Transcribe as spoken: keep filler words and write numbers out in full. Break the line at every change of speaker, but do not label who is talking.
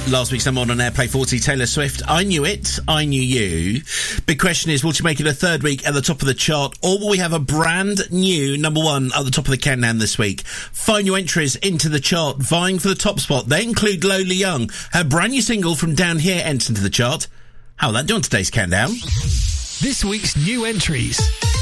Last week's number one on Airplay forty, Taylor Swift. I Knew It, I Knew You. Big question is, will she make it a third week at the top of the chart, or will we have a brand new number one at the top of the countdown this week? Find your entries into the chart vying for the top spot. They include Lola Young. Her brand new single from Down Here entered into the chart. How will that do on today's countdown?
This week's new entries.